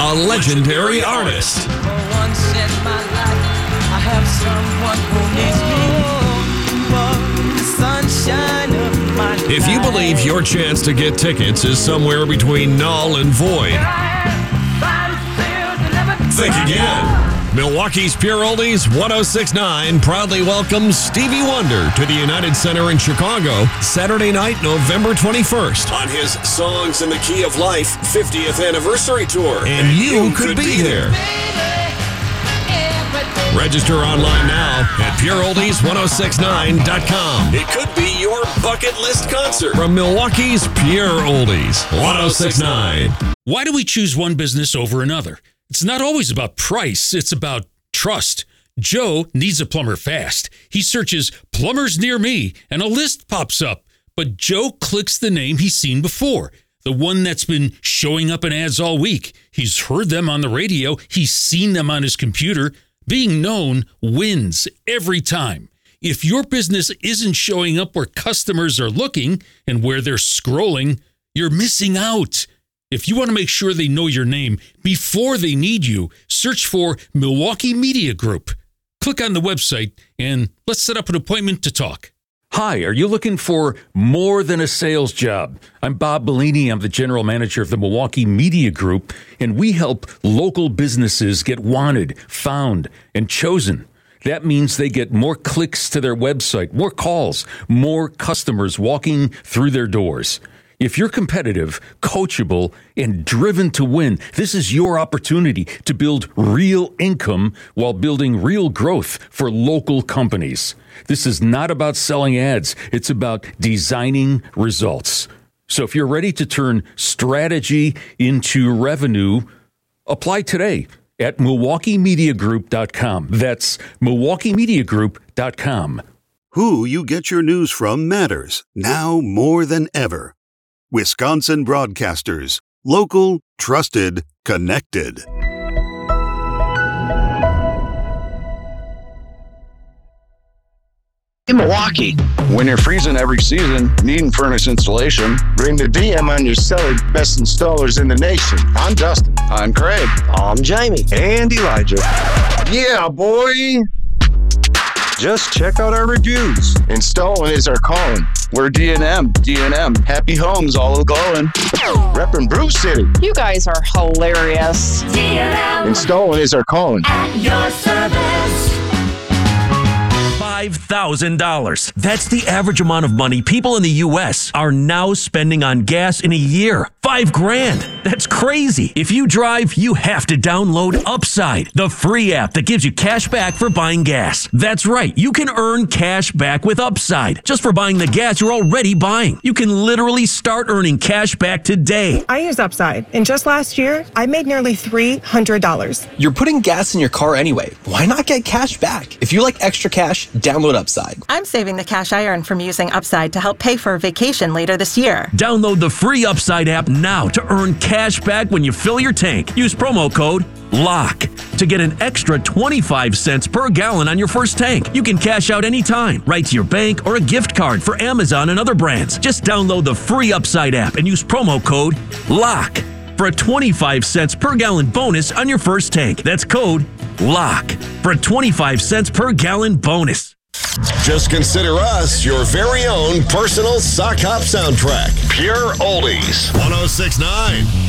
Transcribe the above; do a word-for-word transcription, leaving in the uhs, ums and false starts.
a legendary artist. For once in my life, I have someone who needs me. Oh, the sunshine of my life. If you believe your chance to get tickets is somewhere between null and void, think again. Milwaukee's Pure Oldies one oh six point nine proudly welcomes Stevie Wonder to the United Center in Chicago Saturday night, November twenty-first on his Songs in the Key of Life fiftieth anniversary tour. And you could be there. Register online now at pure oldies one oh six nine dot com. It could be your bucket list concert from Milwaukee's Pure Oldies one oh six point nine. Why do we choose one business over another? It's not always about price. It's about trust. Joe needs a plumber fast. He searches plumbers near me and a list pops up. But Joe clicks the name he's seen before, the one that's been showing up in ads all week. He's heard them on the radio. He's seen them on his computer. Being known wins every time. If your business isn't showing up where customers are looking and where they're scrolling, you're missing out. If you want to make sure they know your name before they need you, search for Milwaukee Media Group. Click on the website and let's set up an appointment to talk. Hi, are you looking for more than a sales job? I'm Bob Bellini. I'm the general manager of the Milwaukee Media Group, and we help local businesses get wanted, found, and chosen. That means they get more clicks to their website, more calls, more customers walking through their doors. If you're competitive, coachable, and driven to win, this is your opportunity to build real income while building real growth for local companies. This is not about selling ads. It's about designing results. So if you're ready to turn strategy into revenue, apply today at milwaukee media group dot com. That's milwaukee media group dot com. Who you get your news from matters, now more than ever. Wisconsin Broadcasters. Local, trusted, connected. In Milwaukee, when you're freezing every season, needing furnace installation, bring the D M on your cellar, best installers in the nation. I'm Dustin. I'm Craig. I'm Jamie. And Elijah. Yeah, boy. Just check out our reviews. Installing is our calling. We're D and M, D and M. Happy homes, all glowing. Reppin' Brew City. You guys are hilarious. D and M. Installing is our calling. At your service. five thousand dollars. That's the average amount of money people in the U S are now spending on gas in a year. Five grand. That's crazy. If you drive, you have to download Upside, the free app that gives you cash back for buying gas. That's right. You can earn cash back with Upside just for buying the gas you're already buying. You can literally start earning cash back today. I use Upside, and just last year, I made nearly three hundred dollars. You're putting gas in your car anyway. Why not get cash back? If you like extra cash, download Upside. I'm saving the cash I earn from using Upside to help pay for a vacation later this year. Download the free Upside app now to earn cash back when you fill your tank. Use promo code LOCK to get an extra twenty-five cents per gallon on your first tank. You can cash out anytime, right to your bank or a gift card for Amazon and other brands. Just download the free Upside app and use promo code LOCK for a twenty-five cents per gallon bonus on your first tank. That's code LOCK for a twenty-five cents per gallon bonus. Just consider us your very own personal sock hop soundtrack. Pure Oldies one oh six point nine.